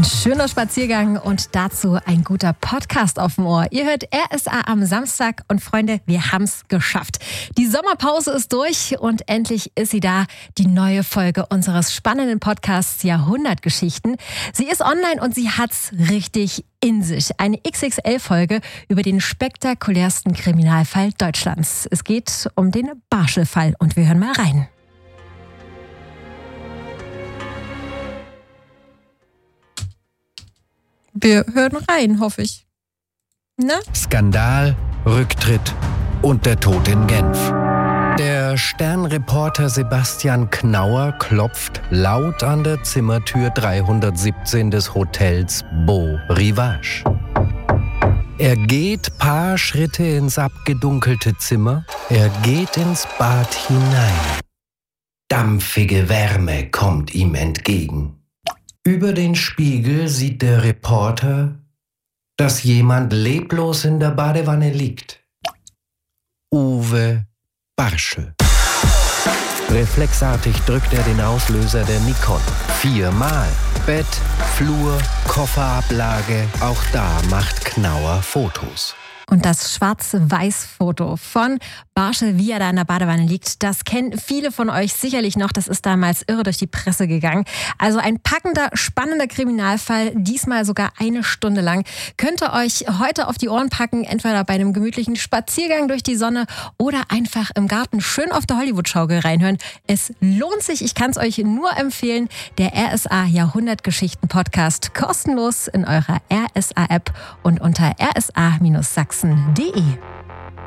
Ein schöner Spaziergang und dazu ein guter Podcast auf dem Ohr. Ihr hört RSA am Samstag und Freunde, wir haben's geschafft. Die Sommerpause ist durch und endlich ist sie da, die neue Folge unseres spannenden Podcasts Jahrhundertgeschichten. Sie ist online und sie hat's richtig in sich. Eine XXL-Folge über den spektakulärsten Kriminalfall Deutschlands. Es geht um den Barschel-Fall und wir hören mal rein. Wir hören rein, hoffe ich. Na? Skandal, Rücktritt und der Tod in Genf. Der Sternreporter Sebastian Knauer klopft laut an der Zimmertür 317 des Hotels Beau Rivage. Er geht paar Schritte ins abgedunkelte Zimmer. Er geht ins Bad hinein. Dampfige Wärme kommt ihm entgegen. Über den Spiegel sieht der Reporter, dass jemand leblos in der Badewanne liegt. Uwe Barschel. Reflexartig drückt er den Auslöser der Nikon. 4-mal. Bett, Flur, Kofferablage, auch da macht Knauer Fotos. Und das Schwarz-Weiß-Foto von Barschel, wie er da in der Badewanne liegt, das kennen viele von euch sicherlich noch. Das ist damals irre durch die Presse gegangen. Also ein packender, spannender Kriminalfall, diesmal sogar 1 Stunde lang. Könnt ihr euch heute auf die Ohren packen, entweder bei einem gemütlichen Spaziergang durch die Sonne oder einfach im Garten schön auf der Hollywood-Schaukel reinhören. Es lohnt sich, ich kann es euch nur empfehlen. Der RSA Jahrhundertgeschichten-Podcast kostenlos in eurer RSA-App und unter rsa-sachsen.de.